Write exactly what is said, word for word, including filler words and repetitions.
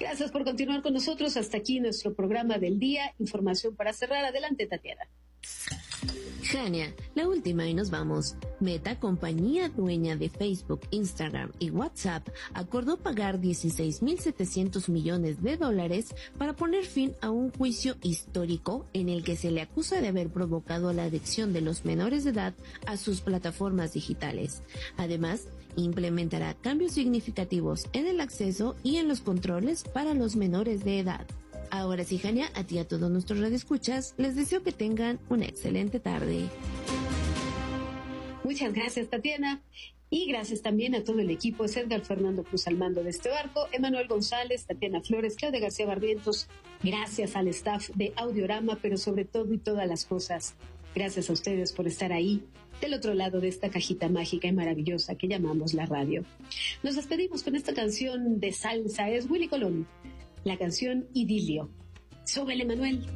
Gracias por continuar con nosotros. Hasta aquí nuestro programa del día. Información para cerrar. Adelante, Tatiana. Jania, la última y nos vamos. Meta, compañía dueña de Facebook, Instagram y WhatsApp, acordó pagar dieciséis mil setecientos millones de dólares para poner fin a un juicio histórico en el que se le acusa de haber provocado la adicción de los menores de edad a sus plataformas digitales. Además, implementará cambios significativos en el acceso y en los controles para los menores de edad. Ahora sí, Jania, a ti y a todos nuestros radioescuchas, les deseo que tengan una excelente tarde. Muchas gracias, Tatiana. Y gracias también a todo el equipo, Edgar Fernando Cruz al mando de este barco, Emanuel González, Tatiana Flores, Claudia García Barrientos. Gracias al staff de Audiorama, pero sobre todo y todas las cosas, gracias a ustedes por estar ahí, del otro lado de esta cajita mágica y maravillosa que llamamos la radio. Nos despedimos con esta canción de salsa, es Willy Colón. La canción Idilio. Súbele, Manuel.